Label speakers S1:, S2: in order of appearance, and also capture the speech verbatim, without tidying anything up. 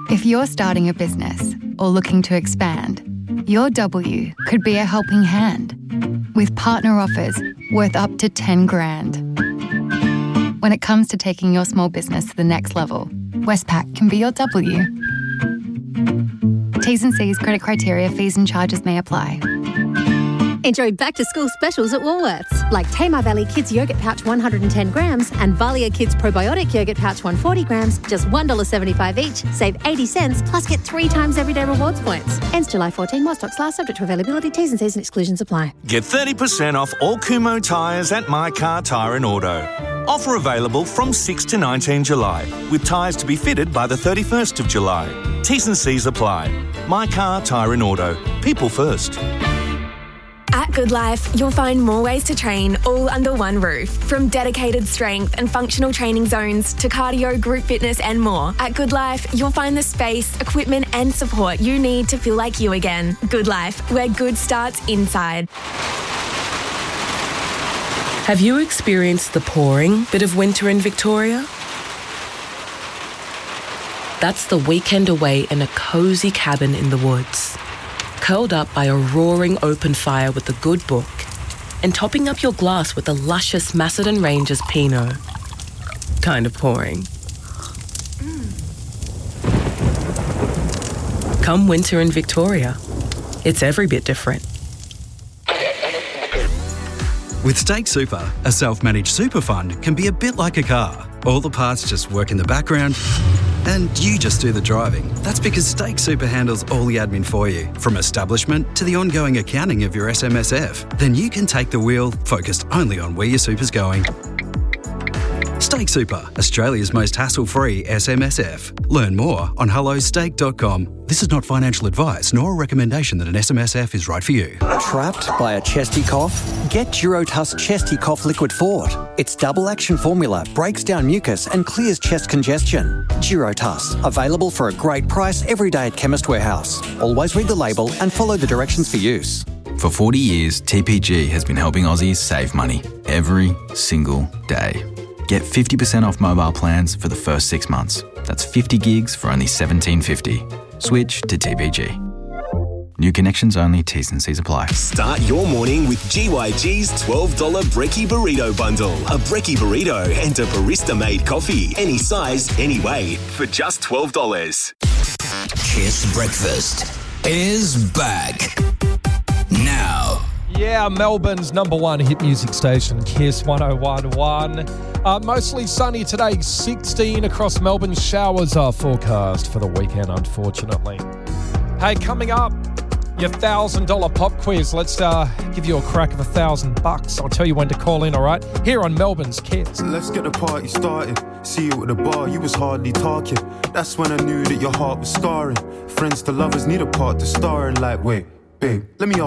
S1: If you're starting a business or looking to expand, your W could be a helping hand with partner offers worth up to ten grand. When it comes to taking your small business to the next level, Westpac can be your W. T's and C's, credit criteria, fees and charges may apply.
S2: Enjoy back-to-school specials at Woolworths, like Tamar Valley Kids Yogurt Pouch one hundred ten grams and Valia Kids Probiotic Yogurt Pouch one hundred forty grams, just one dollar seventy-five each. Save eighty cents, plus get three times everyday rewards points. Ends July fourteenth, while stocks last, subject to availability. T's and C's and exclusions apply.
S3: Get thirty percent off all Kumho tyres at My Car Tyre and Auto. Offer available from sixth to nineteenth July, with tyres to be fitted by the thirty-first of July. T's and C's apply. My Car Tyre and Auto. People first.
S4: At Good Life, you'll find more ways to train all under one roof. From dedicated strength and functional training zones to cardio, group fitness and more. At Good Life, you'll find the space, equipment and support you need to feel like you again. Good Life, where good starts inside.
S5: Have you experienced the pouring bit of winter in Victoria? That's the weekend away in a cosy cabin in the woods, curled up by a roaring open fire with a good book, and topping up your glass with a luscious Macedon Rangers Pinot. Kind of pouring. Mm. Come winter in Victoria, it's every bit different.
S6: With Stake Super, a self-managed super fund can be a bit like a car. All the parts just work in the background and you just do the driving. That's because Stake Super handles all the admin for you, from establishment to the ongoing accounting of your S M S F. Then you can take the wheel, focused only on where your super's going. Stake Super, Australia's most hassle-free S M S F. Learn more on hello stake dot com. This is not financial advice nor a recommendation that an S M S F is right for you.
S7: Trapped by a chesty cough? Get Durotuss Chesty Cough Liquid Fort. Its double-action formula breaks down mucus and clears chest congestion. Durotuss, available for a great price every day at Chemist Warehouse. Always read the label and follow the directions for use.
S8: For forty years, T P G has been helping Aussies save money every single day. Get fifty percent off mobile plans for the first six months. That's fifty gigs for only seventeen fifty. Switch to T P G. New connections only, T's and C's apply.
S9: Start your morning with G Y G's twelve dollars Brekkie Burrito Bundle. A Brekkie Burrito and a barista-made coffee. Any size, any way, for just twelve dollars.
S10: Kiss Breakfast is back. Now.
S11: Yeah, Melbourne's number one hit music station, Kiss one oh one point one. Uh, mostly sunny today, sixteen across Melbourne. Showers are forecast for the weekend, unfortunately. Hey, coming up, your one thousand dollars pop quiz. Let's uh, give you a crack of a thousand bucks. I'll tell you when to call in, all right? Here on Melbourne's Kiss.
S12: Let's get the party started. See you at the bar, you was hardly talking. That's when I knew that your heart was scarring. Friends to lovers need a part to star in. Like, wait, babe, let me